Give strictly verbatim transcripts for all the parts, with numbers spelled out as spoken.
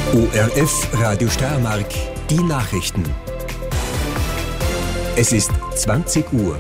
O R F Radio Steiermark, die Nachrichten. Es ist zwanzig Uhr.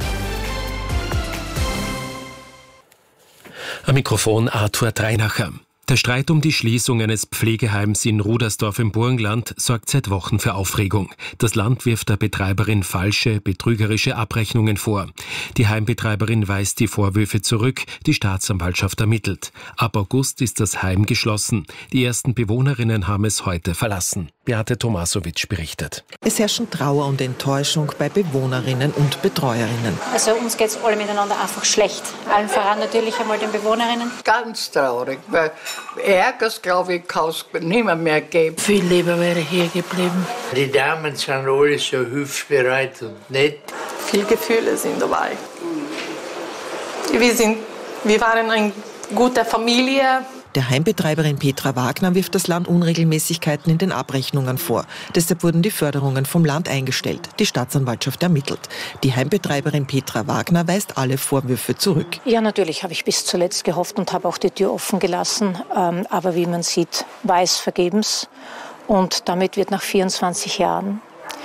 Am Mikrofon Arthur Dreinacher. Der Streit um die Schließung eines Pflegeheims in Rudersdorf im Burgenland sorgt seit Wochen für Aufregung. Das Land wirft der Betreiberin falsche, betrügerische Abrechnungen vor. Die Heimbetreiberin weist die Vorwürfe zurück, die Staatsanwaltschaft ermittelt. Ab August ist das Heim geschlossen. Die ersten Bewohnerinnen haben es heute verlassen. Beate Tomasowitsch berichtet. Es herrschen Trauer und Enttäuschung bei Bewohnerinnen und Betreuerinnen. Also uns geht es alle miteinander einfach schlecht. Allen voran natürlich einmal den Bewohnerinnen. Ganz traurig, weil Ärgers, glaube ich, kann es niemand mehr geben. Viel lieber wäre hier geblieben. Die Damen sind alle so hilfsbereit und nett. Viele Gefühle sind dabei. Wir, sind, wir waren eine gute Familie. Der Heimbetreiberin Petra Wagner wirft das Land Unregelmäßigkeiten in den Abrechnungen vor. Deshalb wurden die Förderungen vom Land eingestellt. Die Staatsanwaltschaft ermittelt. Die Heimbetreiberin Petra Wagner weist alle Vorwürfe zurück. Ja, natürlich habe ich bis zuletzt gehofft und habe auch die Tür offen gelassen. Aber wie man sieht, war es vergebens. Und damit wird nach vierundzwanzig Jahren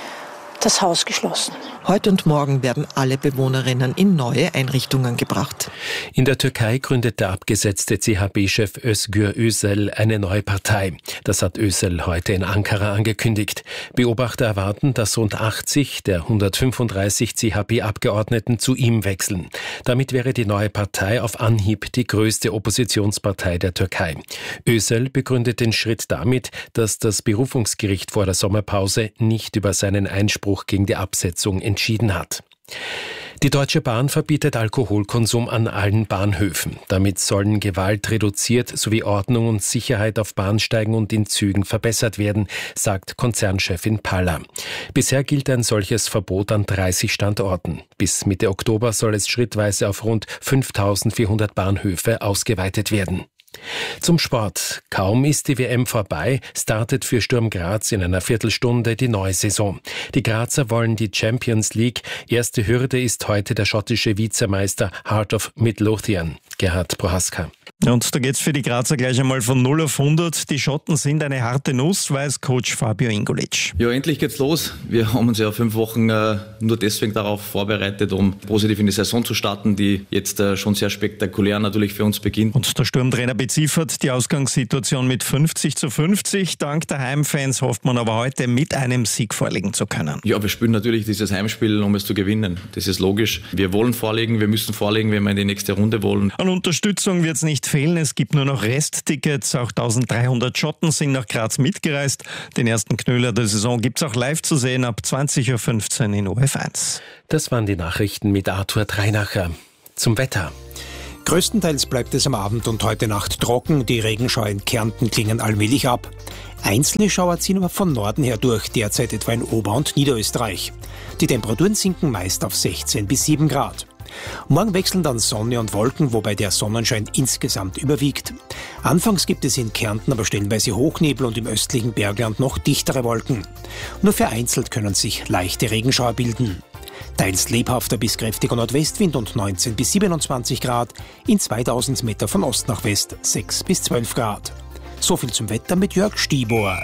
das Haus geschlossen. Heute und morgen werden alle Bewohnerinnen in neue Einrichtungen gebracht. In der Türkei gründet der abgesetzte C H P-Chef Özgür Özel eine neue Partei. Das hat Özel heute in Ankara angekündigt. Beobachter erwarten, dass rund achtzig der hundertfünfunddreißig C H P-Abgeordneten zu ihm wechseln. Damit wäre die neue Partei auf Anhieb die größte Oppositionspartei der Türkei. Özel begründet den Schritt damit, dass das Berufungsgericht vor der Sommerpause nicht über seinen Einspruch gegen die Absetzung entschieden hat. Die Deutsche Bahn verbietet Alkoholkonsum an allen Bahnhöfen. Damit sollen Gewalt reduziert sowie Ordnung und Sicherheit auf Bahnsteigen und in Zügen verbessert werden, sagt Konzernchefin Paller. Bisher gilt ein solches Verbot an dreißig Standorten. Bis Mitte Oktober soll es schrittweise auf rund fünftausendvierhundert Bahnhöfe ausgeweitet werden. Zum Sport. Kaum ist die W M vorbei, startet für Sturm Graz in einer Viertelstunde die neue Saison. Die Grazer wollen die Champions League. Erste Hürde ist heute der schottische Vizemeister Heart of Midlothian. Gerhard Prohaska. Und da geht's für die Grazer gleich einmal von null auf hundert. Die Schotten sind eine harte Nuss, weiß Coach Fabio Ingolic. Ja, endlich geht's los. Wir haben uns ja fünf Wochen äh, nur deswegen darauf vorbereitet, um positiv in die Saison zu starten, die jetzt äh, schon sehr spektakulär natürlich für uns beginnt. Und der Sturmtrainer beziffert die Ausgangssituation mit fünfzig zu fünfzig. Dank der Heimfans hofft man aber heute, mit einem Sieg vorlegen zu können. Ja, wir spielen natürlich dieses Heimspiel, um es zu gewinnen. Das ist logisch. Wir wollen vorlegen, wir müssen vorlegen, wenn wir in die nächste Runde wollen. An Unterstützung wird's nicht fehlen. Es gibt nur noch Resttickets. Auch dreizehnhundert Schotten sind nach Graz mitgereist. Den ersten Knüller der Saison gibt's auch live zu sehen ab zwanzig Uhr fünfzehn in O F eins. Das waren die Nachrichten mit Arthur Dreinacher. Zum Wetter. Größtenteils bleibt es am Abend und heute Nacht trocken. Die Regenschauer in Kärnten klingen allmählich ab. Einzelne Schauer ziehen aber von Norden her durch, derzeit etwa in Ober- und Niederösterreich. Die Temperaturen sinken meist auf sechzehn bis sieben Grad. Morgen wechseln dann Sonne und Wolken, wobei der Sonnenschein insgesamt überwiegt. Anfangs gibt es in Kärnten aber stellenweise Hochnebel und im östlichen Bergland noch dichtere Wolken. Nur vereinzelt können sich leichte Regenschauer bilden. Teils lebhafter bis kräftiger Nordwestwind und neunzehn bis siebenundzwanzig Grad, in zweitausend Meter von Ost nach West sechs bis zwölf Grad. So viel zum Wetter mit Jörg Stiebohr.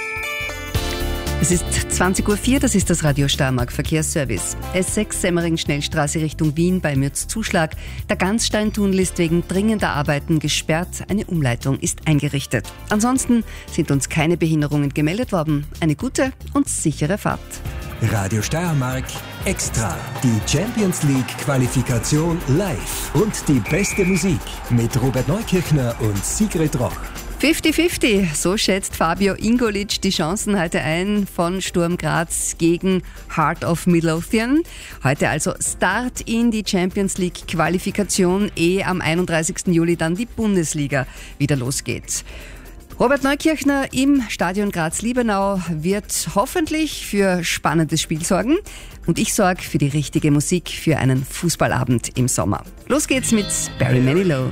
Es ist zwanzig Uhr vier, das ist das Radio Steiermark Verkehrsservice. S sechs Semmering-Schnellstraße Richtung Wien bei Mürz-Zuschlag. Der Ganzsteintunnel ist wegen dringender Arbeiten gesperrt. Eine Umleitung ist eingerichtet. Ansonsten sind uns keine Behinderungen gemeldet worden. Eine gute und sichere Fahrt. Radio Steiermark Extra. Die Champions League Qualifikation live. Und die beste Musik mit Robert Neukirchner und Sigrid Roch. fünfzig fünfzig, so schätzt Fabio Ingolic die Chancen heute ein von Sturm Graz gegen Heart of Midlothian. Heute also Start in die Champions League Qualifikation, ehe am einunddreißigsten Juli dann die Bundesliga wieder losgeht. Robert Neukirchner im Stadion Graz-Liebenau wird hoffentlich für spannendes Spiel sorgen. Und ich sorge für die richtige Musik für einen Fußballabend im Sommer. Los geht's mit Barry Manilow.